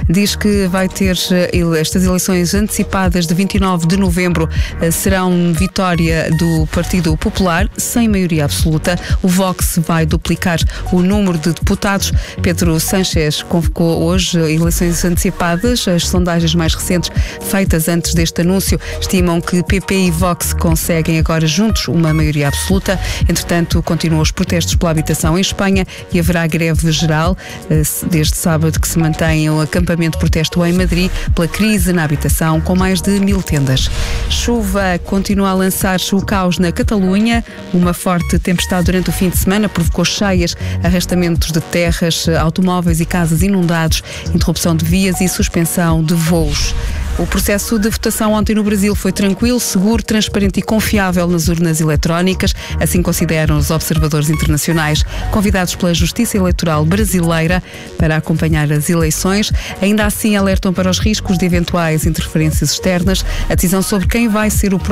diz que vai ter estas eleições antecipadas de 29 de novembro. Serão vitória do Partido Popular, sem maioria absoluta. O Vox vai duplicar o número de deputados. Pedro Sánchez convocou hoje eleições antecipadas. As sondagens mais recentes, feitas antes deste anúncio, estimam que PP e Vox conseguem agora juntos uma maioria absoluta. Entretanto, continuam os protestos pela habitação em Espanha e haverá greve geral desde sábado, que se mantém o acampamento de protesto em Madrid pela crise na habitação, com mais de 1000 tendas. Chuva continua a lançar-se o caos na Catalunha. Uma forte tempestade durante o fim de semana provocou cheias, arrastamentos de terras, automóveis e casas inundados, interrupção de vias e suspensão de voos. O processo de votação ontem no Brasil foi tranquilo, seguro, transparente e confiável nas urnas eletrónicas. Assim consideram os observadores internacionais convidados pela Justiça Eleitoral brasileira para acompanhar as eleições. Ainda assim, alertam para os riscos de eventuais interferências externas. A decisão sobre quem vai ser o